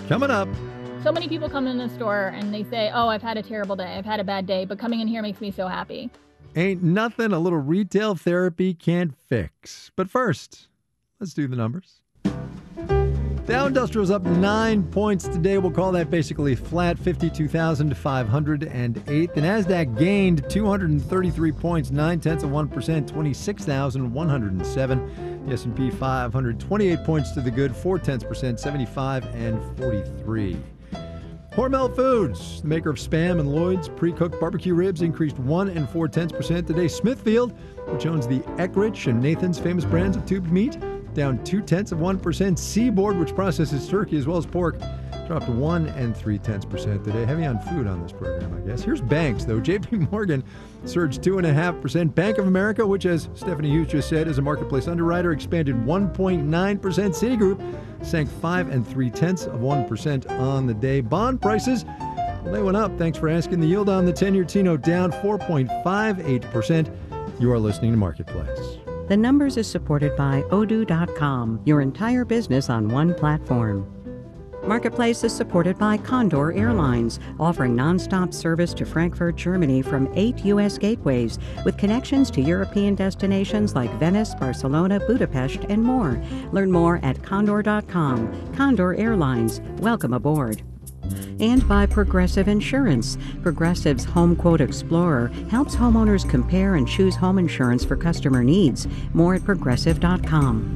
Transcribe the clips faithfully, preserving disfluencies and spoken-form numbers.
Coming up. So many people come in the store and they say, oh, I've had a terrible day. I've had a bad day, but coming in here makes me so happy. Ain't nothing a little retail therapy can't fix. But first, let's do the numbers. Dow Industrial's up nine points today. We'll call that basically flat, fifty-two thousand five hundred eight. The NASDAQ gained two hundred thirty-three points, nine tenths of one percent, twenty-six thousand one hundred seven. The S and P five hundred twenty-eight points to the good, four tenths percent, seventy-five and forty-three. Hormel Foods, the maker of Spam and Lloyd's pre-cooked barbecue ribs, increased one and four tenths percent today. Smithfield, which owns the Eckrich and Nathan's famous brands of tubed meat, down two tenths of one percent. Seaboard, which processes turkey as well as pork, dropped one and three tenths percent today. Heavy on food on this program, I guess. Here's banks, though. J P Morgan surged two and a half percent. Bank of America, which, as Stephanie Hughes just said, is a marketplace underwriter, expanded one point nine percent. Citigroup sank five and three tenths of one percent on the day. Bond prices, well, they went up. Thanks for asking. The yield on the ten-year T-note down four point five eight percent. You are listening to Marketplace. The Numbers is supported by Odoo dot com, your entire business on one platform. Marketplace is supported by Condor Airlines, offering nonstop service to Frankfurt, Germany from eight U S gateways, with connections to European destinations like Venice, Barcelona, Budapest, and more. Learn more at Condor dot com. Condor Airlines, welcome aboard. And by Progressive Insurance. Progressive's Home Quote Explorer helps homeowners compare and choose home insurance for customer needs. More at Progressive dot com.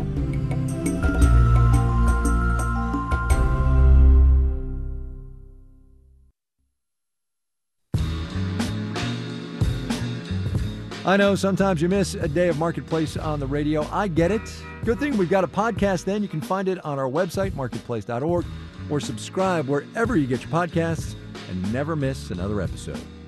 I know sometimes you miss a day of Marketplace on the radio. I get it. Good thing we've got a podcast then. You can find it on our website, marketplace dot org, or subscribe wherever you get your podcasts and never miss another episode.